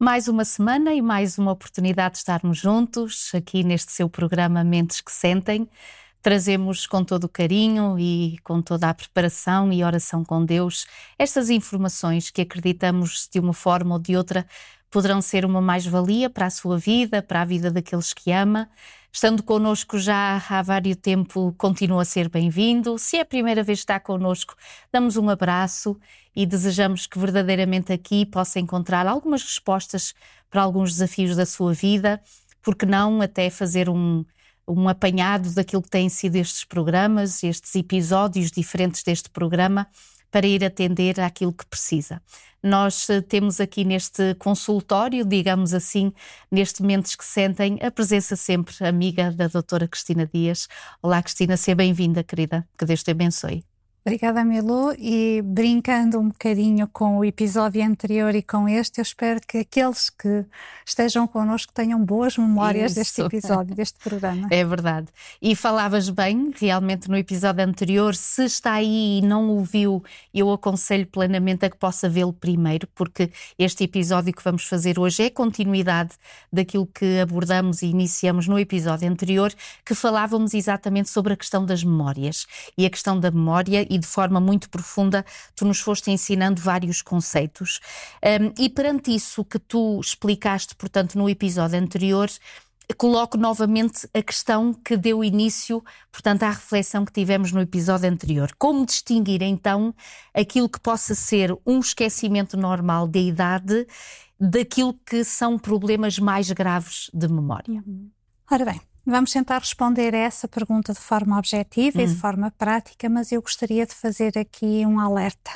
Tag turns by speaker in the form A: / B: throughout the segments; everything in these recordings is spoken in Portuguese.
A: Mais uma semana e mais uma oportunidade de estarmos juntos aqui neste seu programa Mentes que Sentem. Trazemos com todo o carinho e com toda a preparação e oração com Deus estas informações que acreditamos de uma forma ou de outra poderão ser uma mais-valia para a sua vida, para a vida daqueles que ama. Estando connosco já há vários tempo, continua a ser bem-vindo. Se é a primeira vez que está connosco, damos um abraço e desejamos que verdadeiramente aqui possa encontrar algumas respostas para alguns desafios da sua vida, porque não até fazer um apanhado daquilo que têm sido estes programas, estes episódios diferentes deste programa, para ir atender àquilo que precisa. Nós temos aqui neste consultório, digamos assim, neste Mentes que Sentem, a presença sempre amiga da doutora Cristina Dias. Olá, Cristina, seja bem-vinda, querida. Que Deus te abençoe.
B: Obrigada, Milu, e brincando um bocadinho com o episódio anterior e com este, eu espero que aqueles que estejam connosco tenham boas memórias deste episódio, deste programa.
A: É verdade. E falavas bem, realmente, no episódio anterior. Se está aí e não o viu, eu aconselho plenamente a que possa vê-lo primeiro, porque este episódio que vamos fazer hoje é continuidade daquilo que abordamos e iniciamos no episódio anterior, que falávamos exatamente sobre a questão das memórias. E a questão da memória, e de forma muito profunda, tu nos foste ensinando vários conceitos. E perante isso que tu explicaste, portanto, no episódio anterior, coloco novamente a questão que deu início, portanto, à reflexão que tivemos no episódio anterior. Como distinguir, então, aquilo que possa ser um esquecimento normal da idade daquilo que são problemas mais graves de memória?
B: Ora bem, vamos tentar responder a essa pergunta de forma objetiva e de forma prática, mas eu gostaria de fazer aqui um alerta.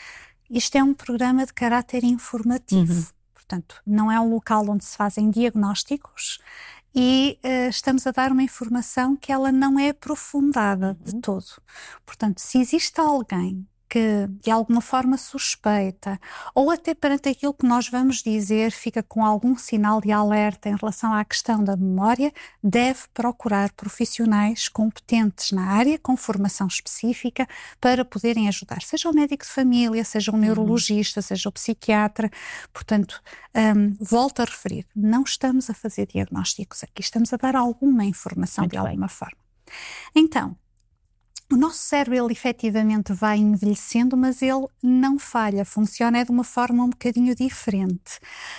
B: Isto é um programa de caráter informativo, portanto, não é um local onde se fazem diagnósticos e estamos a dar uma informação que ela não é aprofundada de todo. Portanto, se existe alguém que de alguma forma suspeita, ou até perante aquilo que nós vamos dizer, fica com algum sinal de alerta em relação à questão da memória, deve procurar profissionais competentes na área, com formação específica, para poderem ajudar. Seja o médico de família, seja um neurologista, seja o psiquiatra. Portanto, volto a referir, não estamos a fazer diagnósticos aqui, estamos a dar alguma informação de alguma forma. Então, o nosso cérebro, ele efetivamente vai envelhecendo, mas ele não falha, funciona de uma forma um bocadinho diferente.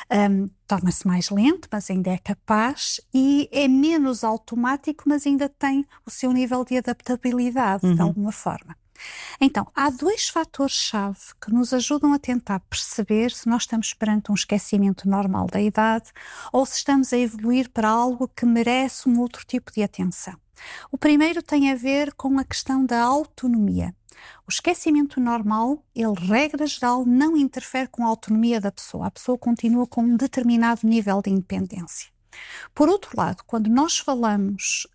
B: Torna-se mais lento, mas ainda é capaz, e é menos automático, mas ainda tem o seu nível de adaptabilidade, de alguma forma. Então, há dois fatores-chave que nos ajudam a tentar perceber se nós estamos perante um esquecimento normal da idade ou se estamos a evoluir para algo que merece um outro tipo de atenção. O primeiro tem a ver com a questão da autonomia. O esquecimento normal, ele, regra geral, não interfere com a autonomia da pessoa. A pessoa continua com um determinado nível de independência. Por outro lado, quando nós falamos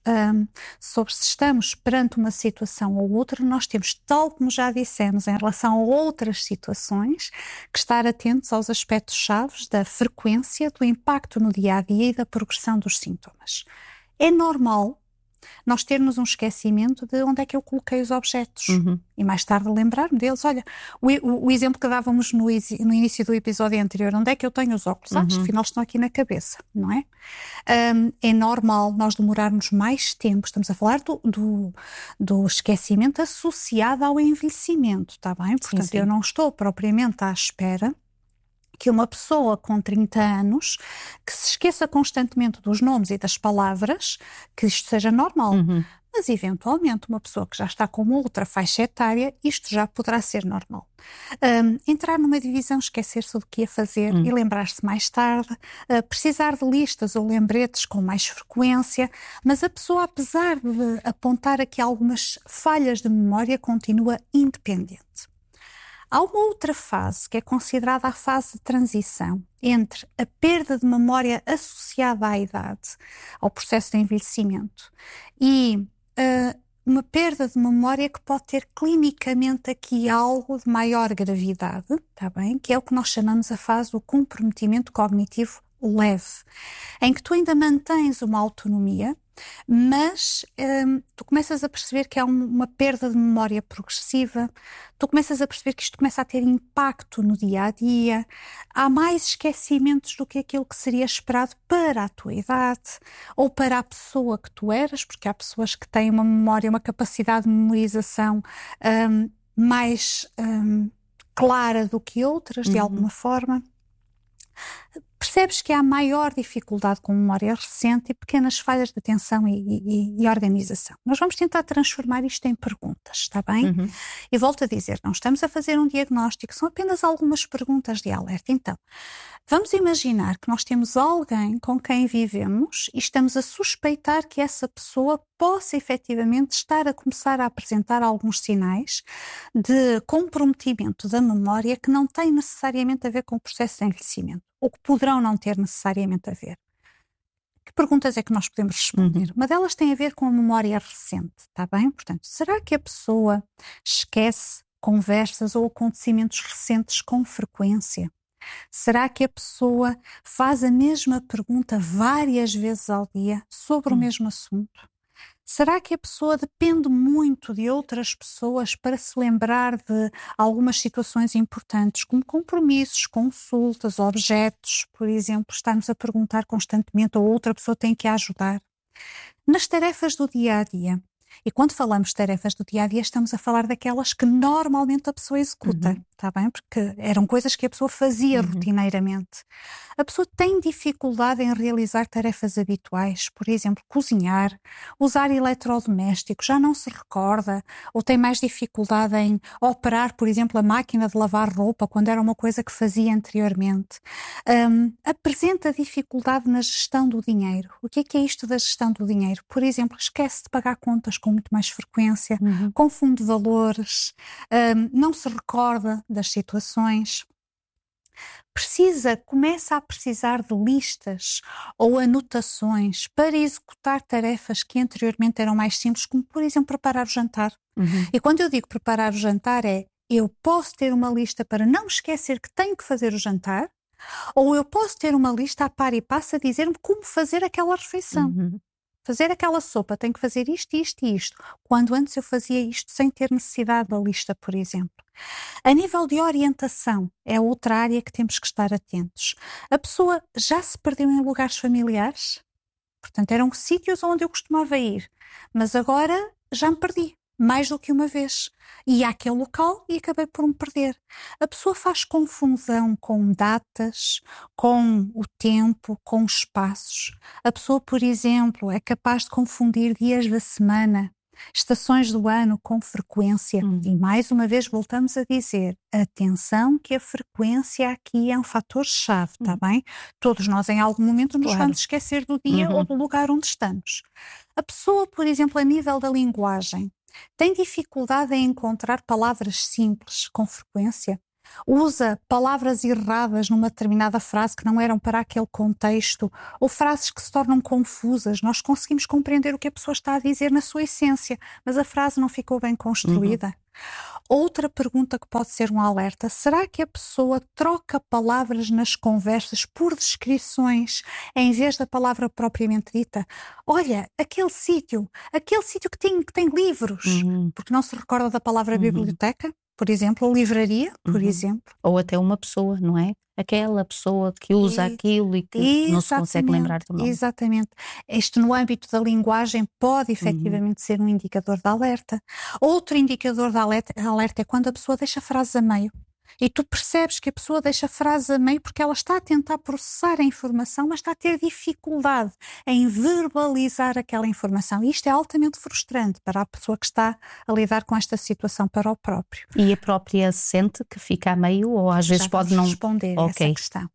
B: sobre se estamos perante uma situação ou outra, nós temos, tal como já dissemos em relação a outras situações, que estar atentos aos aspectos chaves da frequência, do impacto no dia-a-dia e da progressão dos sintomas. É normal nós termos um esquecimento de onde é que eu coloquei os objetos e mais tarde lembrar-me deles. Olha, o exemplo que dávamos no início do episódio anterior, onde é que eu tenho os óculos? Afinal estão aqui na cabeça, não é? É normal nós demorarmos mais tempo, estamos a falar do esquecimento associado ao envelhecimento, está bem? Portanto, eu não estou propriamente à espera que uma pessoa com 30 anos que se esqueça constantemente dos nomes e das palavras, que isto seja normal. Mas, eventualmente, uma pessoa que já está com uma outra faixa etária, isto já poderá ser normal. Entrar numa divisão, esquecer-se do que ia fazer e lembrar-se mais tarde, precisar de listas ou lembretes com mais frequência, mas a pessoa, apesar de apontar aqui algumas falhas de memória, continua independente. Há uma outra fase que é considerada a fase de transição entre a perda de memória associada à idade, ao processo de envelhecimento, e uma perda de memória que pode ter clinicamente aqui algo de maior gravidade, tá bem? Que é o que nós chamamos a fase do comprometimento cognitivo leve, em que tu ainda mantens uma autonomia, mas tu começas a perceber que há uma perda de memória progressiva, tu começas a perceber que isto começa a ter impacto no dia-a-dia, há mais esquecimentos do que aquilo que seria esperado para a tua idade ou para a pessoa que tu eras, porque há pessoas que têm uma memória, uma capacidade de memorização mais clara do que outras, de alguma forma. Percebes que há maior dificuldade com memória recente e pequenas falhas de atenção e organização. Nós vamos tentar transformar isto em perguntas, está bem? E volto a dizer, não estamos a fazer um diagnóstico, são apenas algumas perguntas de alerta. Então, vamos imaginar que nós temos alguém com quem vivemos e estamos a suspeitar que essa pessoa possa efetivamente estar a começar a apresentar alguns sinais de comprometimento da memória que não têm necessariamente a ver com o processo de envelhecimento, ou que poderão não ter necessariamente a ver. Que perguntas é que nós podemos responder? Uma delas tem a ver com a memória recente, está bem? Portanto, será que a pessoa esquece conversas ou acontecimentos recentes com frequência? Será que a pessoa faz a mesma pergunta várias vezes ao dia sobre o mesmo assunto? Será que a pessoa depende muito de outras pessoas para se lembrar de algumas situações importantes, como compromissos, consultas, objetos, por exemplo, estarmos a perguntar constantemente ou outra pessoa tem que a ajudar? Nas tarefas do dia-a-dia, e quando falamos de tarefas do dia-a-dia estamos a falar daquelas que normalmente a pessoa executa, está bem? Porque eram coisas que a pessoa fazia rotineiramente. A pessoa tem dificuldade em realizar tarefas habituais, por exemplo, cozinhar, usar eletrodomésticos, já não se recorda, ou tem mais dificuldade em operar, por exemplo, a máquina de lavar roupa, quando era uma coisa que fazia anteriormente. Apresenta dificuldade na gestão do dinheiro. O que é isto da gestão do dinheiro? Por exemplo, esquece de pagar contas com muito mais frequência, confunde valores, não se recorda das situações. Começa a precisar de listas ou anotações para executar tarefas que anteriormente eram mais simples, como por exemplo preparar o jantar. E quando eu digo preparar o jantar eu posso ter uma lista para não esquecer que tenho que fazer o jantar, ou eu posso ter uma lista a par e passo a dizer-me como fazer aquela refeição. Fazer aquela sopa, tenho que fazer isto, isto e isto. Quando antes eu fazia isto sem ter necessidade da lista, por exemplo. A nível de orientação, é outra área que temos que estar atentos. A pessoa já se perdeu em lugares familiares? Portanto, eram sítios onde eu costumava ir, mas agora já me perdi. Mais do que uma vez. Ia àquele local e acabei por me perder. A pessoa faz confusão com datas, com o tempo, com espaços. A pessoa, por exemplo, é capaz de confundir dias da semana, estações do ano com frequência. E mais uma vez voltamos a dizer, atenção que a frequência aqui é um fator-chave, está bem? Todos nós em algum momento nos vamos esquecer do dia ou do lugar onde estamos. A pessoa, por exemplo, a nível da linguagem, tem dificuldade em encontrar palavras simples com frequência? Usa palavras erradas numa determinada frase que não eram para aquele contexto, ou frases que se tornam confusas. Nós conseguimos compreender o que a pessoa está a dizer na sua essência, mas a frase não ficou bem construída. Outra pergunta que pode ser um alerta: será que a pessoa troca palavras nas conversas por descrições em vez da palavra propriamente dita? Olha, aquele sítio que tem livros, porque não se recorda da palavra biblioteca, por exemplo, ou livraria, por exemplo.
A: Ou até uma pessoa, não é? Aquela pessoa que usa aquilo e que não se consegue lembrar do nome.
B: Exatamente. Isto no âmbito da linguagem pode efetivamente ser um indicador de alerta. Outro indicador de alerta é quando a pessoa deixa frases a meio. E tu percebes que a pessoa deixa frases a meio porque ela está a tentar processar a informação, mas está a ter dificuldade em verbalizar aquela informação. E isto é altamente frustrante para a pessoa que está a lidar com esta situação para o próprio.
A: E a própria sente que fica a meio ou às vezes pode não
B: responder essa questão.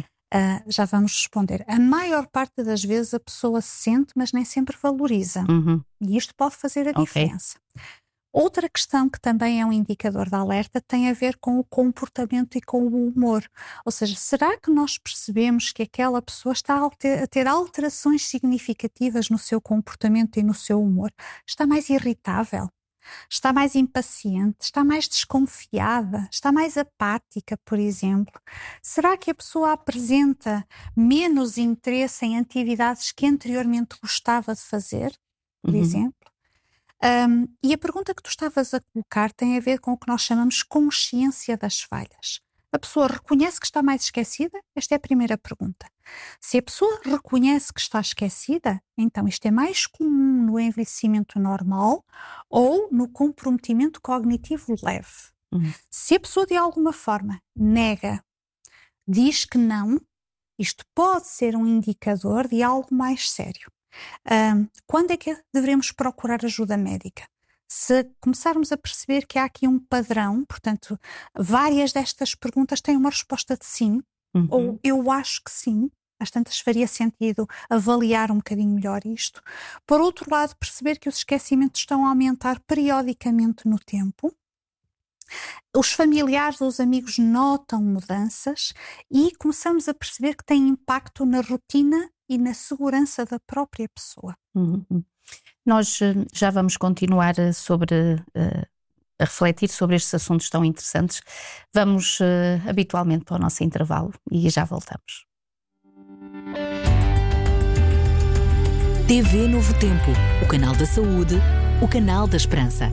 B: Já vamos responder. A maior parte das vezes a pessoa se sente, mas nem sempre valoriza. E isto pode fazer a diferença. Outra questão que também é um indicador de alerta tem a ver com o comportamento e com o humor. Ou seja, será que nós percebemos que aquela pessoa está a ter alterações significativas no seu comportamento e no seu humor? Está mais irritável? Está mais impaciente? Está mais desconfiada? Está mais apática, por exemplo? Será que a pessoa apresenta menos interesse em atividades que anteriormente gostava de fazer, por exemplo? E a pergunta que tu estavas a colocar tem a ver com o que nós chamamos consciência das falhas. A pessoa reconhece que está mais esquecida? Esta é a primeira pergunta. Se a pessoa reconhece que está esquecida, então isto é mais comum no envelhecimento normal ou no comprometimento cognitivo leve. Se a pessoa de alguma forma nega, diz que não, isto pode ser um indicador de algo mais sério. Quando é que devemos procurar ajuda médica? Se começarmos a perceber que há aqui um padrão, portanto, várias destas perguntas têm uma resposta de sim, ou eu acho que sim, às tantas faria sentido avaliar um bocadinho melhor isto. Por outro lado, perceber que os esquecimentos estão a aumentar periodicamente no tempo. Os familiares ou os amigos notam mudanças e começamos a perceber que tem impacto na rotina e na segurança da própria pessoa.
A: Nós já vamos continuar a refletir sobre estes assuntos tão interessantes. Vamos habitualmente para o nosso intervalo e já voltamos.
C: TV Novo Tempo, o canal da saúde, o canal da esperança.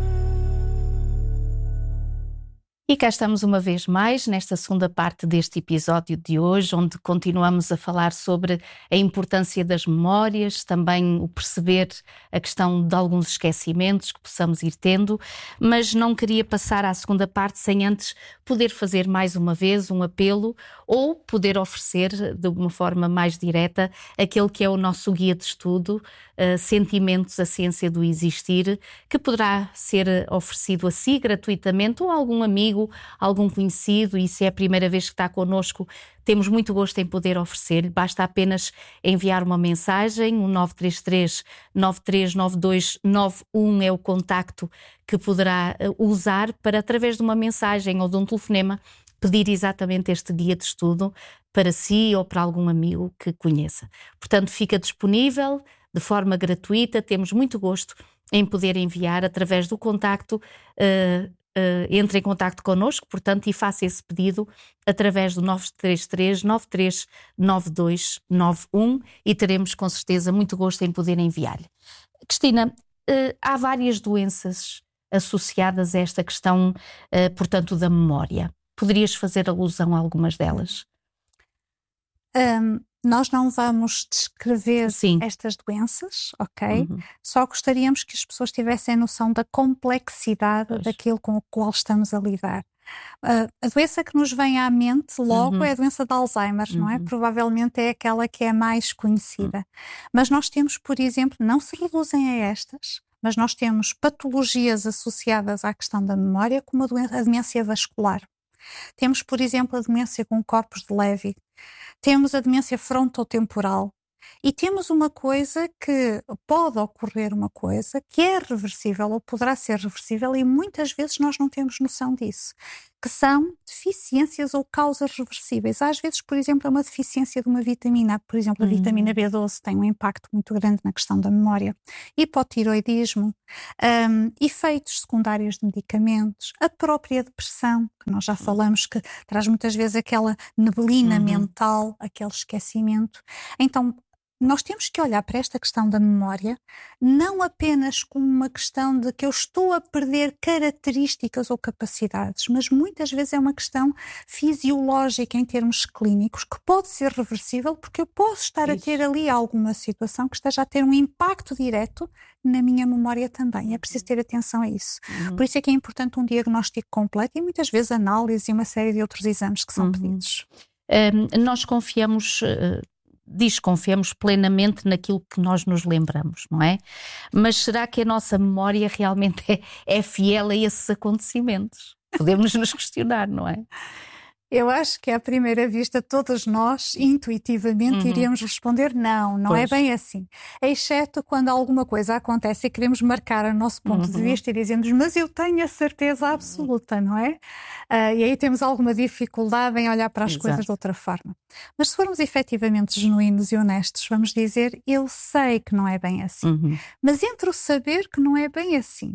A: E cá estamos uma vez mais nesta segunda parte deste episódio de hoje, onde continuamos a falar sobre a importância das memórias, também o perceber a questão de alguns esquecimentos que possamos ir tendo, mas não queria passar à segunda parte sem antes poder fazer mais uma vez um apelo ou poder oferecer de uma forma mais direta aquele que é o nosso guia de estudo, Sentimentos, a Ciência do Existir, que poderá ser oferecido a si gratuitamente ou a algum amigo, algum conhecido, e se é a primeira vez que está connosco, temos muito gosto em poder oferecer-lhe. Basta apenas enviar uma mensagem, o 933 9392 91 é o contacto que poderá usar para, através de uma mensagem ou de um telefonema, pedir exatamente este guia de estudo para si ou para algum amigo que conheça. Portanto, fica disponível de forma gratuita, temos muito gosto em poder enviar através do contacto. Entre em contacto connosco, portanto, e faça esse pedido através do 933 9392 91 e teremos com certeza muito gosto em poder enviar-lhe. Cristina, há várias doenças associadas a esta questão, portanto, da memória. Poderias fazer alusão a algumas delas?
B: Nós não vamos descrever
A: Sim.
B: estas doenças, ok? Só gostaríamos que as pessoas tivessem noção da complexidade daquilo com o qual estamos a lidar. A doença que nos vem à mente logo é a doença de Alzheimer, não é? Provavelmente é aquela que é mais conhecida. Mas nós temos, por exemplo, não se reduzem a estas, mas nós temos patologias associadas à questão da memória, como a demência vascular. Temos, por exemplo, a demência com corpos de Levy. Temos a demência frontotemporal e temos uma coisa que pode ocorrer, uma coisa que é reversível ou poderá ser reversível e muitas vezes nós não temos noção disso, que são deficiências ou causas reversíveis. Às vezes, por exemplo, é uma deficiência de uma vitamina, por exemplo, a vitamina B12 tem um impacto muito grande na questão da memória, hipotiroidismo, efeitos secundários de medicamentos, a própria depressão, que nós já falamos que traz muitas vezes aquela neblina mental, aquele esquecimento. Então, nós temos que olhar para esta questão da memória não apenas como uma questão de que eu estou a perder características ou capacidades, mas muitas vezes é uma questão fisiológica em termos clínicos que pode ser reversível porque eu posso estar a ter ali alguma situação que esteja a ter um impacto direto na minha memória também. É preciso ter atenção a isso. Por isso é que é importante um diagnóstico completo e muitas vezes análise e uma série de outros exames que são pedidos.
A: Nós desconfiamos plenamente naquilo que nós nos lembramos, não é? Mas será que a nossa memória realmente é fiel a esses acontecimentos? Podemos nos questionar, não é?
B: Eu acho que à primeira vista todos nós intuitivamente iríamos responder não é bem assim. Exceto quando alguma coisa acontece e queremos marcar o nosso ponto de vista e dizemos, mas eu tenho a certeza absoluta, não é? E aí temos alguma dificuldade em olhar para as coisas de outra forma. Mas se formos efetivamente genuínos e honestos, vamos dizer, eu sei que não é bem assim. Mas entre o saber que não é bem assim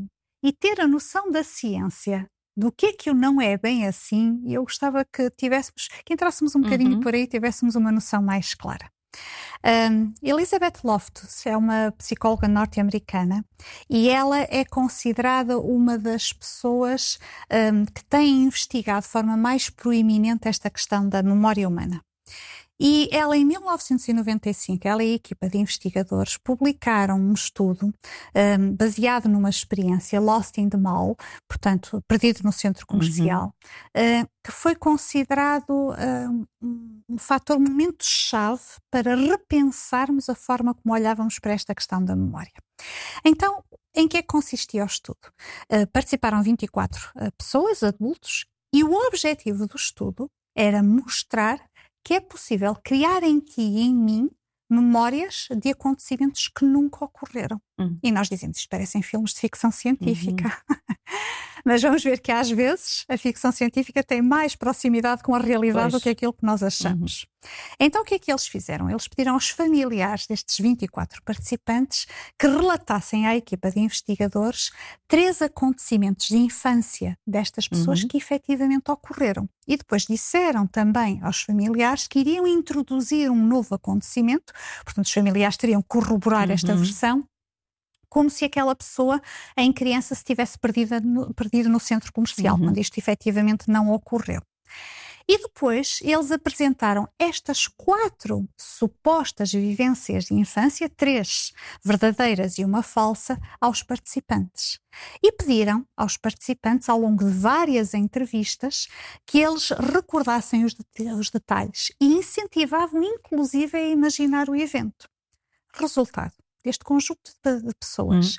B: e ter a noção da ciência, do que o não é bem assim, e eu gostava que entrássemos um bocadinho por aí e tivéssemos uma noção mais clara. Elizabeth Loftus é uma psicóloga norte-americana e ela é considerada uma das pessoas que têm investigado de forma mais proeminente esta questão da memória humana. E ela, em 1995, ela e a equipa de investigadores publicaram um estudo baseado numa experiência Lost in the Mall, portanto, perdido no centro comercial, que foi considerado um fator momento-chave para repensarmos a forma como olhávamos para esta questão da memória. Então, em que é que consistia o estudo? Participaram 24 pessoas, adultos, e o objetivo do estudo era mostrar que é possível criar em ti e em mim memórias de acontecimentos que nunca ocorreram. E nós dizemos, isto parecem filmes de ficção científica. Mas vamos ver que às vezes a ficção científica tem mais proximidade com a realidade do que aquilo que nós achamos. Então o que é que eles fizeram? Eles pediram aos familiares destes 24 participantes que relatassem à equipa de investigadores 3 acontecimentos de infância destas pessoas que efetivamente ocorreram. E depois disseram também aos familiares que iriam introduzir um novo acontecimento, portanto os familiares teriam que corroborar esta versão, como se aquela pessoa em criança se tivesse perdido no centro comercial, quando isto efetivamente não ocorreu. E depois eles apresentaram estas 4 supostas vivências de infância, 3 verdadeiras e uma falsa, aos participantes. E pediram aos participantes, ao longo de várias entrevistas, que eles recordassem os detalhes e incentivavam inclusive a imaginar o evento. Resultado. Deste conjunto de pessoas,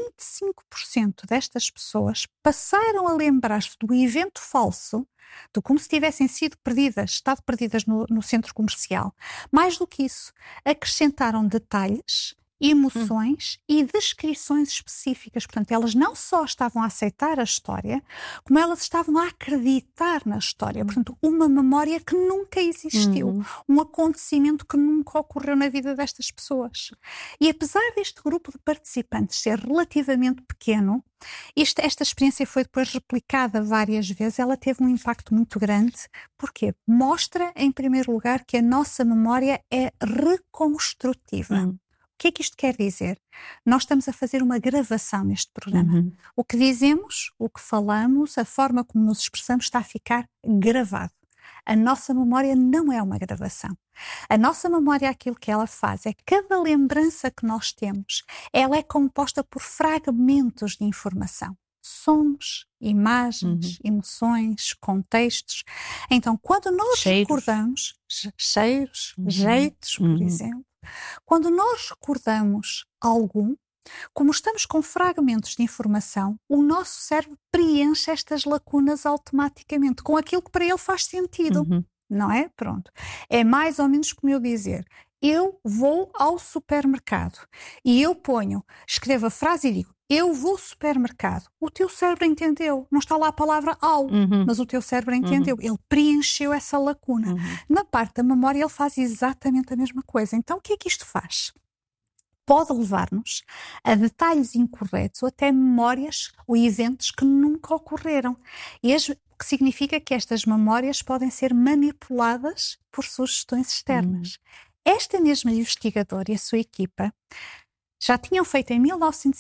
B: 25% destas pessoas passaram a lembrar-se do evento falso, de como se tivessem estado perdidas no centro comercial. Mais do que isso, acrescentaram detalhes, emoções e descrições específicas. Portanto, elas não só estavam a aceitar a história, como elas estavam a acreditar na história. Portanto, uma memória que nunca existiu, um acontecimento que nunca ocorreu na vida destas pessoas. E apesar deste grupo de participantes ser relativamente pequeno, esta experiência foi depois replicada várias vezes, ela teve um impacto muito grande. Porquê? Mostra, em primeiro lugar, que a nossa memória é reconstrutiva. O que é que isto quer dizer? Nós estamos a fazer uma gravação neste programa. O que dizemos, o que falamos, a forma como nos expressamos está a ficar gravado. A nossa memória não é uma gravação. A nossa memória, aquilo que ela faz é cada lembrança que nós temos, ela é composta por fragmentos de informação. Sons, imagens, emoções, contextos. Então, quando nós recordamos cheiros, jeitos, por exemplo, quando nós recordamos algo, como estamos com fragmentos de informação, o nosso cérebro preenche estas lacunas automaticamente, com aquilo que para ele faz sentido, não é? Pronto. É mais ou menos como eu dizer, eu vou ao supermercado e escrevo a frase e digo, eu vou ao supermercado. O teu cérebro entendeu. Não está lá a palavra ao, mas o teu cérebro entendeu. Ele preencheu essa lacuna. Na parte da memória ele faz exatamente a mesma coisa. Então o que é que isto faz? Pode levar-nos a detalhes incorretos ou até memórias ou eventos que nunca ocorreram. O que significa que estas memórias podem ser manipuladas por sugestões externas. Esta mesma investigadora e a sua equipa já tinham feito em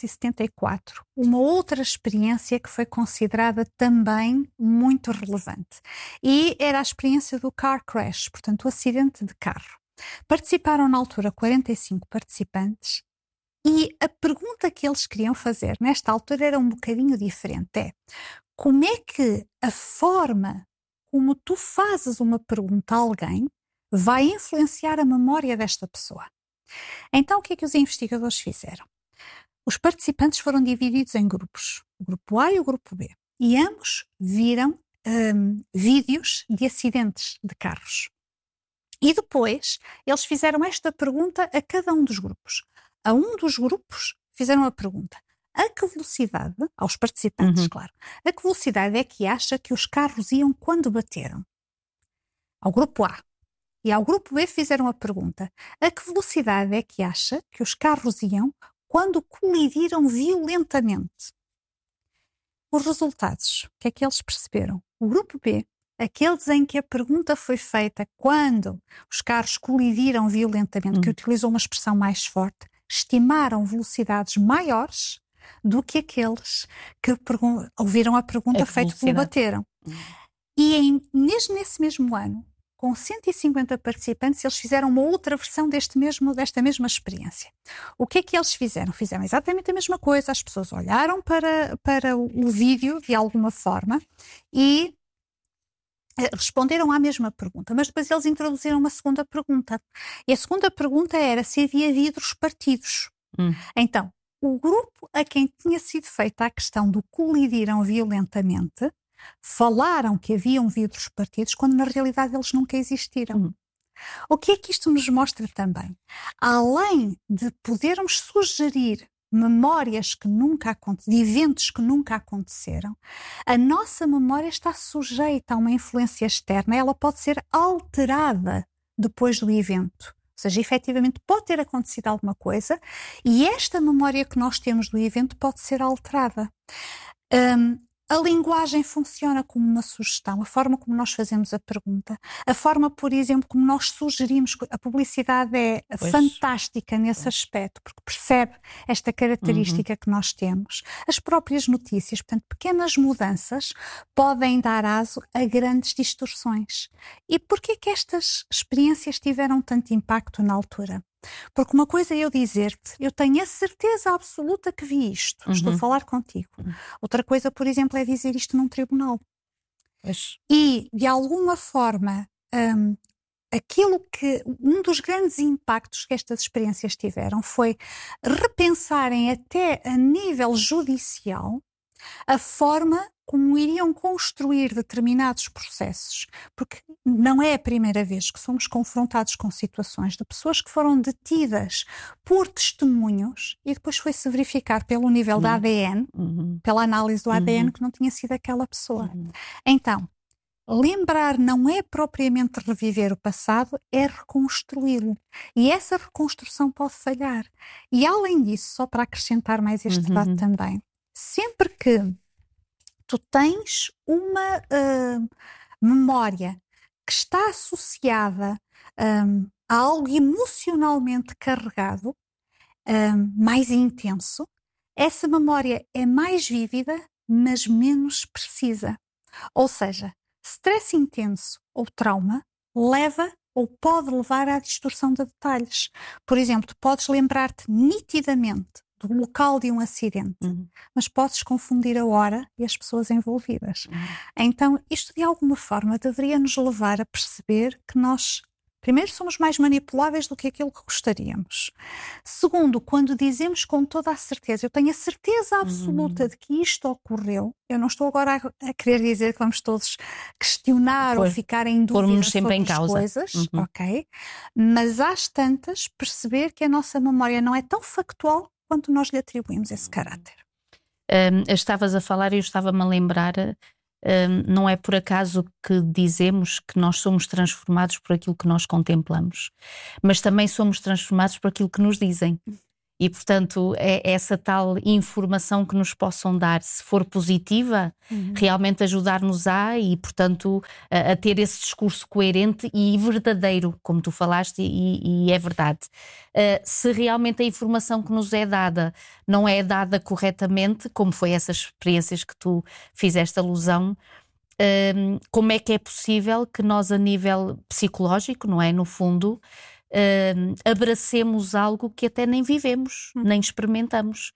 B: 1974 uma outra experiência que foi considerada também muito relevante. E era a experiência do car crash, portanto o acidente de carro. Participaram na altura 45 participantes e a pergunta que eles queriam fazer nesta altura era um bocadinho diferente. Como é que a forma como tu fazes uma pergunta a alguém vai influenciar a memória desta pessoa? Então, o que é que os investigadores fizeram? Os participantes foram divididos em grupos, o grupo A e o grupo B, e ambos viram vídeos de acidentes de carros. E depois, eles fizeram esta pergunta a cada um dos grupos. A um dos grupos fizeram a pergunta, a que velocidade, aos participantes, claro, a que velocidade é que acha que os carros iam quando bateram? Ao grupo A. E ao grupo B fizeram a pergunta, a que velocidade é que acha que os carros iam quando colidiram violentamente? os resultados, o que é que eles perceberam? O grupo B, aqueles em que a pergunta foi feita quando os carros colidiram violentamente, que utilizou uma expressão mais forte, estimaram velocidades maiores do que aqueles que ouviram a pergunta feita pelo bateram. E mesmo nesse mesmo ano, com 150 participantes, eles fizeram uma outra versão desta mesma experiência. O que é que eles fizeram? Fizeram exatamente a mesma coisa. As pessoas olharam para o vídeo de alguma forma e responderam à mesma pergunta, mas depois eles introduziram uma segunda pergunta. E a segunda pergunta era se havia vidros partidos. Então, o grupo a quem tinha sido feita a questão do colidiram violentamente falaram que haviam vidros partidos quando na realidade eles nunca existiram. O que é que isto nos mostra também? Além de podermos sugerir memórias que nunca aconteceram, de eventos que nunca aconteceram, a nossa memória está sujeita a uma influência externa, ela pode ser alterada depois do evento. Ou seja, efetivamente pode ter acontecido alguma coisa e esta memória que nós temos do evento pode ser alterada. A linguagem funciona como uma sugestão, a forma como nós fazemos a pergunta, a forma, por exemplo, como nós sugerimos. A publicidade é fantástica nesse aspecto, porque percebe esta característica que nós temos. As próprias notícias, portanto, pequenas mudanças podem dar aso a grandes distorções. E porquê que estas experiências tiveram tanto impacto na altura? Porque uma coisa é eu dizer-te, eu tenho a certeza absoluta que vi isto, estou a falar contigo. Outra coisa, por exemplo, é dizer isto num tribunal. E, de alguma forma, um dos grandes impactos que estas experiências tiveram foi repensarem até a nível judicial a forma como iriam construir determinados processos, porque não é a primeira vez que somos confrontados com situações de pessoas que foram detidas por testemunhos e depois foi-se verificar pelo nível da ADN, pela análise do ADN, que não tinha sido aquela pessoa. Então, lembrar não é propriamente reviver o passado, é reconstruí-lo. E essa reconstrução pode falhar. E além disso, só para acrescentar mais este dado também, sempre que tu tens uma memória que está associada a algo emocionalmente carregado, mais intenso, essa memória é mais vívida, mas menos precisa. Ou seja, stress intenso ou trauma leva ou pode levar à distorção de detalhes. Por exemplo, tu podes lembrar-te nitidamente do local de um acidente, mas podes confundir a hora e as pessoas envolvidas. Então, isto de alguma forma deveria nos levar a perceber que nós, primeiro, somos mais manipuláveis do que aquilo que gostaríamos. Segundo, quando dizemos com toda a certeza, eu tenho a certeza absoluta de que isto ocorreu, eu não estou agora a querer dizer que vamos todos questionar ou ficar em dúvida sobre as coisas, ok? Mas às tantas, perceber que a nossa memória não é tão factual quanto nós lhe atribuímos esse caráter.
A: Estavas a falar e eu estava-me a lembrar, não é por acaso que dizemos que nós somos transformados por aquilo que nós contemplamos, mas também somos transformados por aquilo que nos dizem. E, portanto, é essa tal informação que nos possam dar, se for positiva, realmente ajudar-nos e, portanto, a ter esse discurso coerente e verdadeiro, como tu falaste, e é verdade. Se realmente a informação que nos é dada não é dada corretamente, como foi essas experiências que tu fizeste alusão, como é que é possível que nós, a nível psicológico, não é, no fundo, abracemos algo que até nem vivemos, nem experimentamos.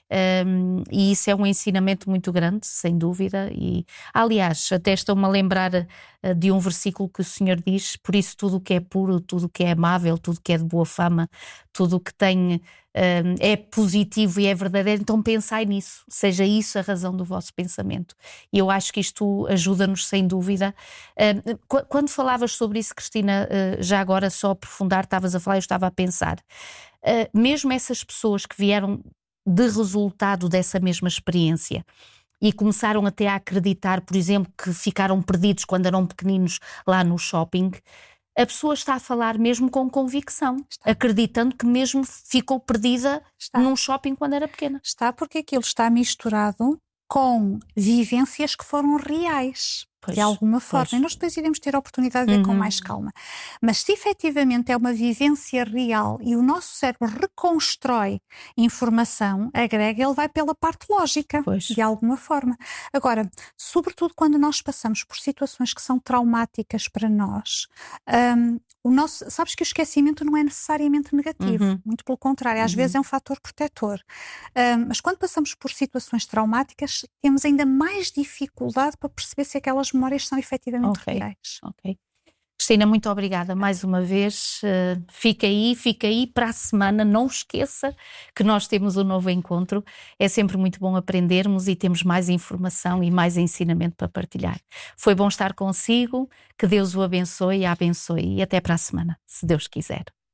A: E isso é um ensinamento muito grande, sem dúvida. E, aliás, até estou-me a lembrar de um versículo que o Senhor diz: por isso tudo o que é puro, tudo o que é amável, tudo o que é de boa fama, tudo o que tem é positivo e é verdadeiro, então pensai nisso, seja isso a razão do vosso pensamento. E eu acho que isto ajuda-nos sem dúvida. Quando falavas sobre isso, Cristina, já agora só aprofundar, estavas a falar, eu estava a pensar, mesmo essas pessoas que vieram de resultado dessa mesma experiência e começaram até a acreditar, por exemplo, que ficaram perdidos quando eram pequeninos lá no shopping, a pessoa está a falar mesmo com convicção, acreditando que mesmo ficou perdida num shopping quando era pequena.
B: Está, porque aquilo está misturado com vivências que foram reais. De alguma forma, e nós depois iremos ter a oportunidade de ver com mais calma. Mas se efetivamente é uma vivência real e o nosso cérebro reconstrói informação, agrega, ele vai pela parte lógica, de alguma forma. Agora, sobretudo quando nós passamos por situações que são traumáticas para nós, sabes que o esquecimento não é necessariamente negativo, muito pelo contrário, às vezes é um fator protetor. Mas quando passamos por situações traumáticas, temos ainda mais dificuldade para perceber se aquelas memórias são efetivamente reais.
A: Ok. Cristina, muito obrigada mais uma vez. Fica aí para a semana. Não esqueça que nós temos um novo encontro. É sempre muito bom aprendermos e temos mais informação e mais ensinamento para partilhar. Foi bom estar consigo. Que Deus o abençoe e a abençoe. E até para a semana, se Deus quiser.